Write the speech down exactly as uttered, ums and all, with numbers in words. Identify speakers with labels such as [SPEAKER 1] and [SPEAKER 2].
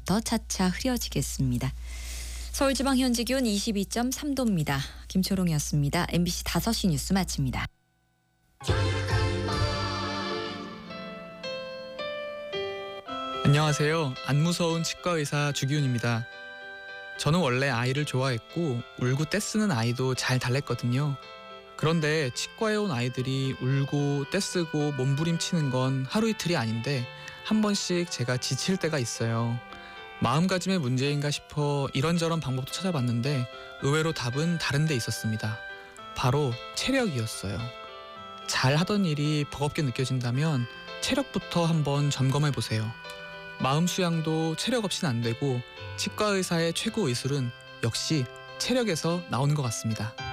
[SPEAKER 1] 오후부터 차차 흐려지겠습니다. 서울지방 현재 기온 이십이 점 삼 도입니다. 김초롱이었습니다. 엠비씨 다섯 시 뉴스 마칩니다.
[SPEAKER 2] 안녕하세요. 안 무서운 치과의사 주기훈입니다. 저는 원래 아이를 좋아했고 울고 떼쓰는 아이도 잘 달랬거든요. 그런데 치과에 온 아이들이 울고 떼쓰고 몸부림치는 건 하루 이틀이 아닌데 한 번씩 제가 지칠 때가 있어요. 마음가짐의 문제인가 싶어 이런저런 방법도 찾아봤는데 의외로 답은 다른 데 있었습니다. 바로 체력이었어요. 잘 하던 일이 버겁게 느껴진다면 체력부터 한번 점검해 보세요. 마음 수양도 체력 없이는 안 되고 치과 의사의 최고 의술은 역시 체력에서 나오는 것 같습니다.